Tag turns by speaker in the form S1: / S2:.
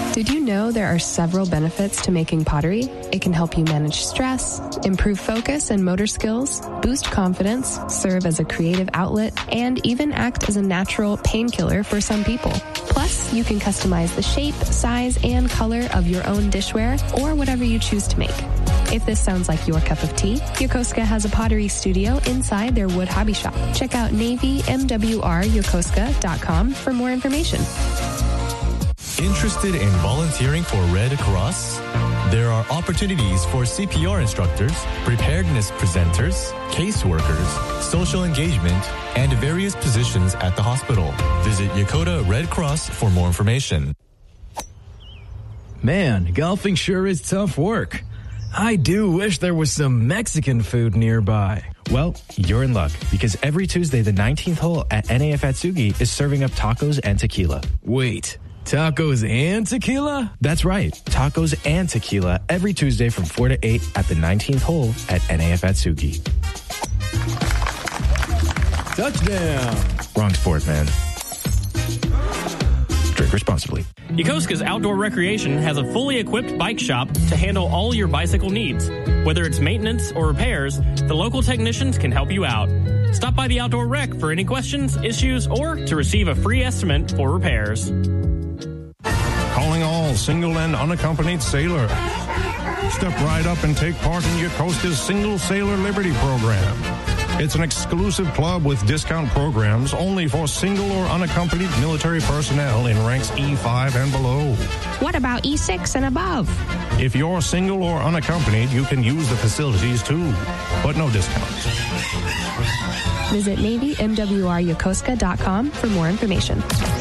S1: Did you know there are several benefits to making pottery? It can help you manage stress, improve focus and motor skills, boost confidence, serve as a creative outlet, and even act as a natural painkiller for some people. Plus, you can customize the shape, size, and color of your own dishware or whatever you choose to make. If this sounds like your cup of tea, Yokosuka has a pottery studio inside their wood hobby shop. Check out NavyMWRYokosuka.com for more information.
S2: Interested in volunteering for Red Cross? There are opportunities for CPR instructors, preparedness presenters, caseworkers, social engagement, and various positions at the hospital. Visit Yokota Red Cross for more information.
S3: Man, golfing sure is tough work. I do wish there was some Mexican food nearby.
S4: Well, you're in luck because every Tuesday the 19th hole at NAF Atsugi is serving up tacos and tequila.
S3: Wait, tacos and tequila?
S4: That's right, tacos and tequila every Tuesday from 4 to 8 at the 19th hole at NAF Atsugi.
S3: Touchdown!
S4: Wrong sport, man. Drink responsibly.
S5: Yokosuka's Outdoor Recreation has a fully equipped bike shop to handle all your bicycle needs. Whether it's maintenance or repairs, the local technicians can help you out. Stop by the Outdoor Rec for any questions, issues, or to receive a free estimate for repairs.
S6: Calling all single and unaccompanied sailor. Step right up and take part in Yokosuka's Single Sailor Liberty Program. It's an exclusive club with discount programs only for single or unaccompanied military personnel in ranks E5 and below.
S7: What about E6 and above?
S6: If you're single or unaccompanied, you can use the facilities too, but no discounts.
S1: Visit NavyMWRYokosuka.com for more information.